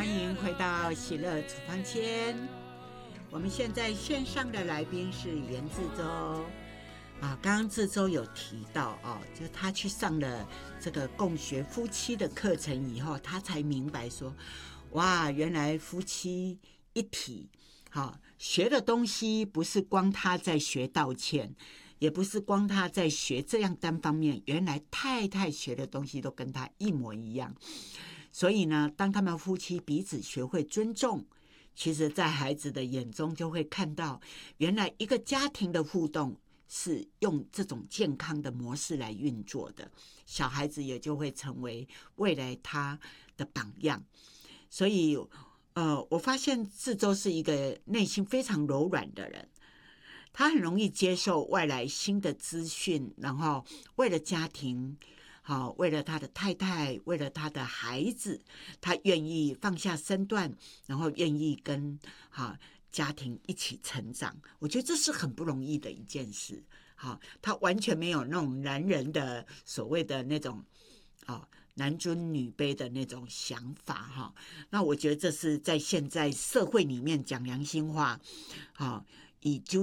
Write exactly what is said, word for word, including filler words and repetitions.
欢迎回到喜乐处方间。我们现在线上的来宾是严志洲啊，刚刚志洲有提到哦，就他去上了这个共学夫妻的课程以后，他才明白说，哇，原来夫妻一体，好、哦、学的东西不是光他在学道歉，也不是光他在学这样单方面，原来太太学的东西都跟他一模一样。所以呢，当他们夫妻彼此学会尊重，其实在孩子的眼中就会看到，原来一个家庭的互动是用这种健康的模式来运作的，小孩子也就会成为未来他的榜样。所以呃，我发现志洲是一个内心非常柔软的人，他很容易接受外来新的资讯，然后为了家庭好，为了他的太太，为了他的孩子，他愿意放下身段，然后愿意跟好家庭一起成长。我觉得这是很不容易的一件事。好，他完全没有那种男人的所谓的那种啊男尊女卑的那种想法哈。那我觉得这是在现在社会里面讲良心话，好以